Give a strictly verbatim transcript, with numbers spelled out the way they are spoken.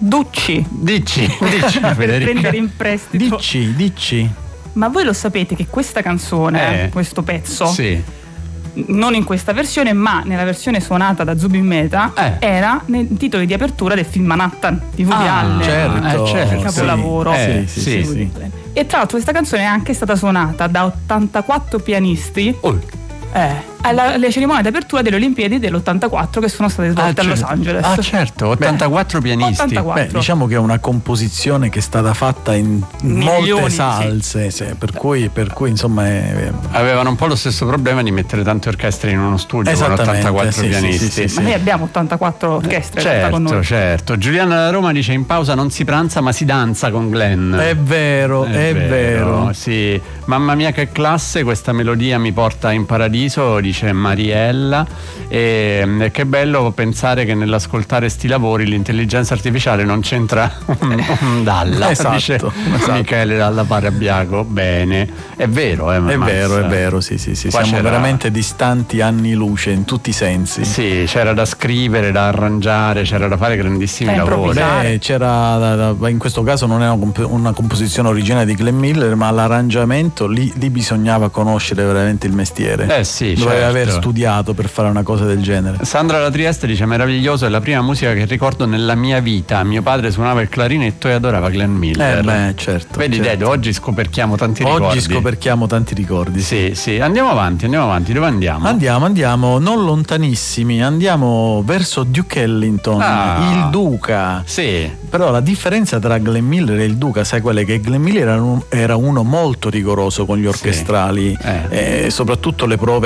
Ducci. Dici, dici per Federica. prendere in prestito. Dici, dici. Ma voi lo sapete che questa canzone, Eh. questo pezzo, Sì. non in questa versione, ma nella versione suonata da Zubin Mehta, Eh. era nei titoli di apertura del film Manhattan di Woody Ah, Allen. certo, Eh, certo. Il capolavoro. Eh, Sì, sì, sì, sì. sì. E tra l'altro questa canzone è anche stata suonata da ottantaquattro pianisti Oh. eh, alla- alle cerimonie d'apertura delle Olimpiadi dell'ottantaquattro che sono state svolte Ah, a Los certo. Angeles. Ah, certo, ottantaquattro pianisti. ottantaquattro. Beh, diciamo che è una composizione che è stata fatta in Milioni, molte sì. salse, sì, per, cui, per cui insomma è, Avevano un po' lo stesso problema di mettere tante orchestre in uno studio con Esattamente, ottantaquattro sì, sì, pianisti. sì, sì, Ma noi abbiamo ottantaquattro orchestre in realtà con Certo, noi. certo. Giuliana da Roma dice: in pausa non si pranza ma si danza con Glenn. è vero, è, vero. Sì. Mamma mia che classe, questa melodia mi porta in paradiso, dice Mariella. E, e che bello pensare che nell'ascoltare sti lavori l'intelligenza artificiale non c'entra un, un dalla. Esatto, dice esatto. Michele dalla Parabiago. Bene, è vero, eh, È Mazza. vero, è vero, sì, sì, sì. Qua Siamo c'era- veramente distanti anni luce in tutti i sensi. Sì, c'era da scrivere, da arrangiare, c'era da fare grandissimi Da lavori. improvvisare. Beh, c'era, in questo caso non è una, comp- una composizione originale di Glenn Miller, ma l'arrangiamento lì, lì bisognava conoscere veramente il mestiere. Eh sì, Doveva certo. aver studiato per fare una cosa del genere. Sandra da Trieste dice: meraviglioso, è la prima musica che ricordo nella mia vita. Mio padre suonava il clarinetto e adorava Glenn Miller. Eh beh, certo. Vedi, certo. Dedo, oggi scoperchiamo tanti Oggi ricordi. scoperchiamo tanti ricordi. Sì, sì, andiamo avanti, andiamo avanti. Dove andiamo? Andiamo, andiamo, non lontanissimi, andiamo verso Duke Ellington, Ah. il Duca. Sì. Però la differenza tra Glenn Miller e il Duca, sai qual è? Che Glenn Miller era, un- era uno molto rigoroso con gli orchestrali, Eh. e soprattutto le prove